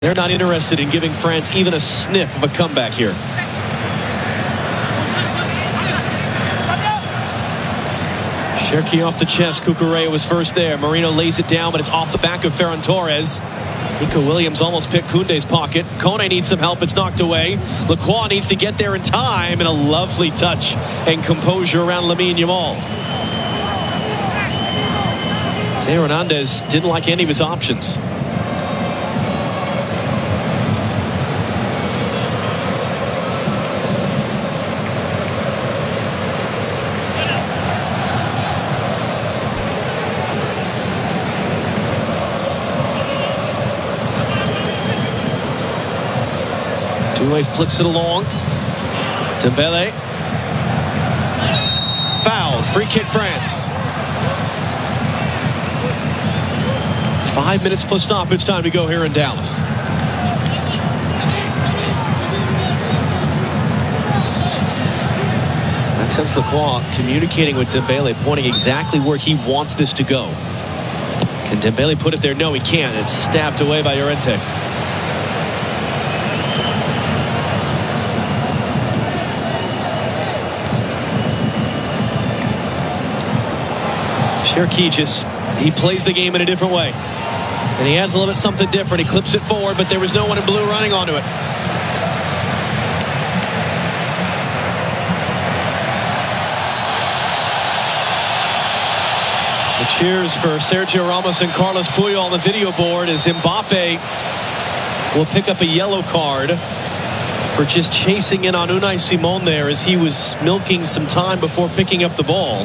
They're not interested in giving France even a sniff of a comeback here. Cherki off the chest. Cucurella was first there. Marino lays it down, but it's off the back of Ferran Torres. Nico Williams almost picked Koundé's pocket. Kone needs some help. It's knocked away. Lacroix needs to get there in time, and a lovely touch and composure around Lamine Yamal. Theo Hernandez didn't like any of his options. Doué flicks it along. Dembele. Foul. Free kick France. 5 minutes plus stoppage time to go here in Dallas. Maxence Lacroix communicating with Dembele, pointing exactly where he wants this to go. Can Dembele put it there? No, he can't. It's stabbed away by Llorente. Cherki he plays the game in a different way. And he has a little bit something different. He clips it forward, but there was no one in blue running onto it. The cheers for Sergio Ramos and Carlos Puyol on the video board as Mbappe will pick up a yellow card for just chasing in on Unai Simon there as he was milking some time before picking up the ball.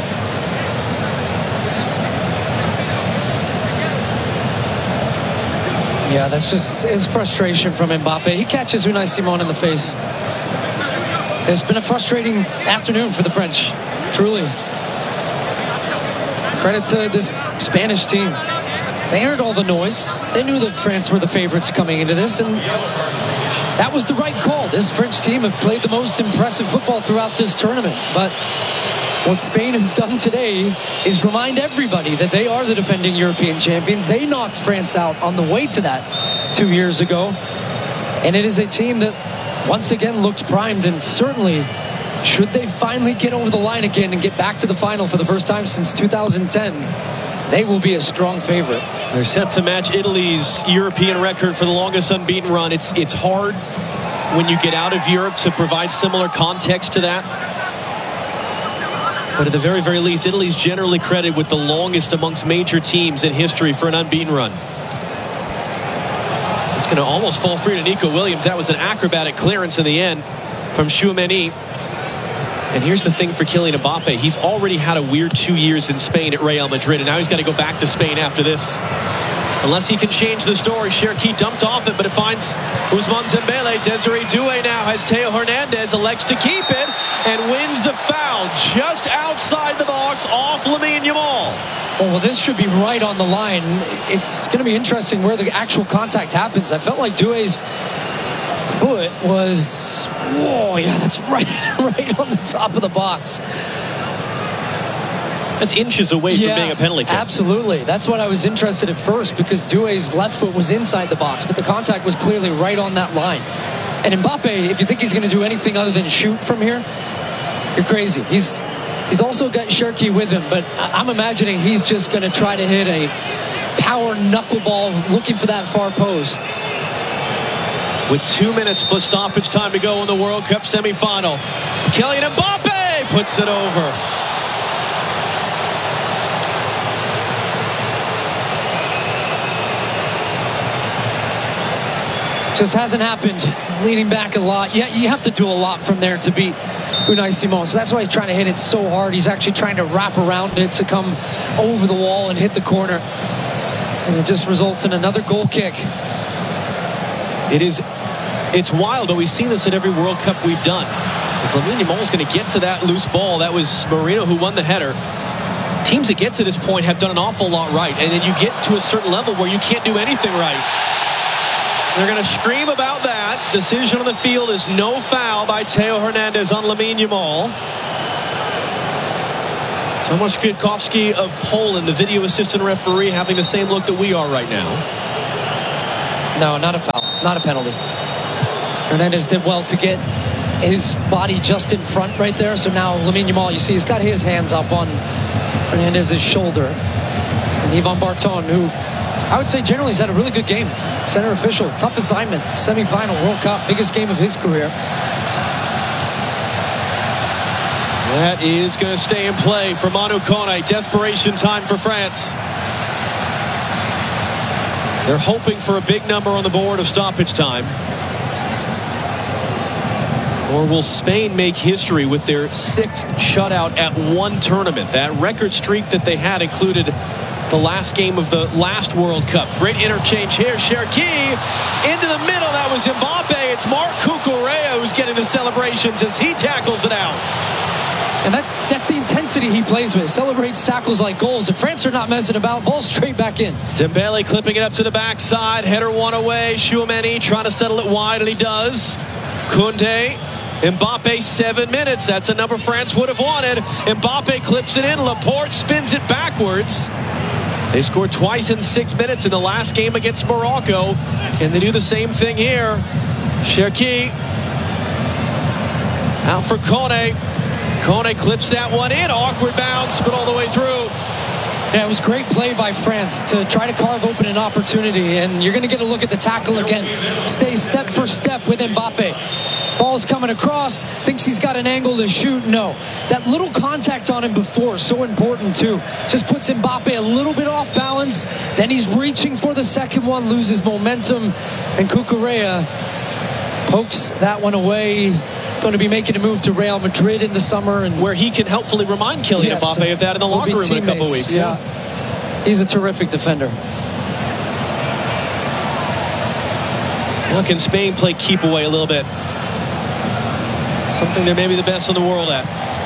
Yeah, that's just his frustration from Mbappe. He catches Unai Simon in the face. It's been a frustrating afternoon for the French, truly. Credit to this Spanish team. They heard all the noise. They knew that France were the favorites coming into this, and that was the right call. This French team have played the most impressive football throughout this tournament. But what Spain have done today is remind everybody that they are the defending European champions. They knocked France out on the way to that 2 years ago. And it is a team that once again looks primed, and certainly should they finally get over the line again and get back to the final for the first time since 2010, they will be a strong favorite. They're set to match Italy's European record for the longest unbeaten run. It's hard when you get out of Europe to provide similar context to that. But at the very, very least, Italy's generally credited with the longest amongst major teams in history for an unbeaten run. It's going to almost fall free to Nico Williams. That was an acrobatic clearance in the end from Tchouaméni. And here's the thing for Kylian Mbappe. He's already had a weird 2 years in Spain at Real Madrid, and now he's got to go back to Spain after this. Unless he can change the story. Cherki dumped off it, but it finds Ousmane Dembele. Desiree Doué now has Theo Hernandez, elects to keep it, and wins the foul just outside the box off Lamine Yamal. Oh, well, this should be right on the line. It's going to be interesting where the actual contact happens. I felt like Doué's foot was, whoa, yeah, that's right on the top of the box. That's inches away from being a penalty kick. Absolutely. That's what I was interested at first, because Doué's left foot was inside the box, but the contact was clearly right on that line. And Mbappe, if you think he's going to do anything other than shoot from here, you're crazy. He's also got Cherki with him, but I'm imagining he's just going to try to hit a power knuckleball looking for that far post. With 2 minutes plus stoppage time to go in the World Cup semifinal, Kylian Mbappe puts it over. Just hasn't happened. Leaning back a lot. Yeah, you have to do a lot from there to beat Unai Simon. So that's why he's trying to hit it so hard. He's actually trying to wrap around it to come over the wall and hit the corner. And it just results in another goal kick. It's wild, but we've seen this at every World Cup we've done. As Lamine Yamal is going to get to that loose ball. That was Marino who won the header. Teams that get to this point have done an awful lot right. And then you get to a certain level where you can't do anything right. They're going to scream about that. Decision on the field is no foul by Theo Hernandez on Lamine Yamal. Tomasz Kwiatkowski of Poland, the video assistant referee, having the same look that we are right now. No, not a foul. Not a penalty. Hernandez did well to get his body just in front right there. So now Lamine Yamal, you see, he's got his hands up on Hernandez's shoulder. And Yvan Barton, who I would say generally has had a really good game. Center official, tough assignment. Semifinal, World Cup, biggest game of his career. That is going to stay in play for Manu Kone. Desperation time for France. They're hoping for a big number on the board of stoppage time. Or will Spain make history with their 6th shutout at one tournament? That record streak that they had included the last game of the last World Cup. Great interchange here. Cherki into the middle. That was Mbappe. It's Marc Cucurella who's getting the celebrations as he tackles it out. And that's the intensity he plays with. Celebrates tackles like goals. If France are not messing about, ball straight back in. Dembele clipping it up to the backside. Header one away. Tchouaméni trying to settle it wide, and he does. Koundé. Mbappe, 7 minutes. That's a number France would have wanted. Mbappe clips it in. Laporte spins it backwards. They scored twice in 6 minutes in the last game against Morocco. Can they do the same thing here? Cherki out for Kone. Kone clips that one in. Awkward bounce, but all the way through. Yeah, it was great play by France to try to carve open an opportunity. And you're going to get a look at the tackle again. Stay step for step with Mbappe. Ball's coming across. Thinks he's got an angle to shoot. No. That little contact on him before, so important too. Just puts Mbappe a little bit off balance. Then he's reaching for the second one. Loses momentum. And Cucurella pokes that one away. Going to be making a move to Real Madrid in the summer, and where he can helpfully remind Kylian Mbappe of that in the locker room in a couple of weeks. Yeah. He's a terrific defender. Well, can Spain play keep away a little bit? Something they're maybe the best in the world at.